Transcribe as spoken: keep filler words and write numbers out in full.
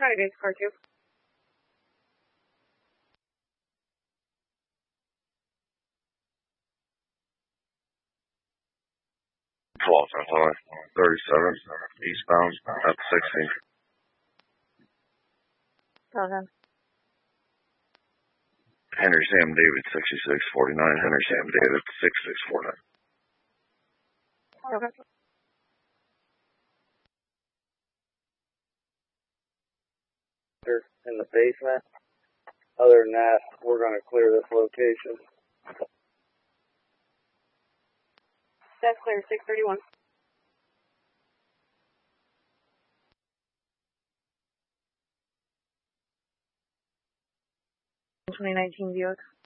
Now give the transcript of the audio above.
trying to get to car two. twelve, thirty-seven, eastbound, at sixty. Thousand. Henry Sam David, sixty-six forty-nine. Henry Sam David, sixty-six forty-nine. Okay. In the basement. Other than that, we're going to clear this location. That's clear, six thirty-one. twenty nineteen Buick.